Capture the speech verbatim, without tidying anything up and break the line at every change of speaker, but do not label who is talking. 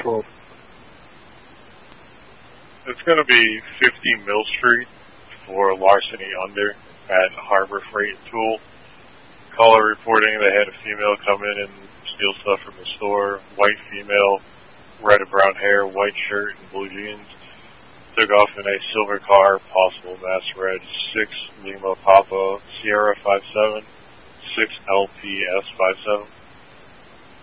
twelve.
It's going to be fifty Mill Street for larceny under at Harbor Freight Tool. Caller reporting they had a female come in and steal stuff from the store. White female, red and brown hair, white shirt, and blue jeans. Took off in a silver car, possible mass red, six Lima Papa Sierra five seven, six L P S five seven.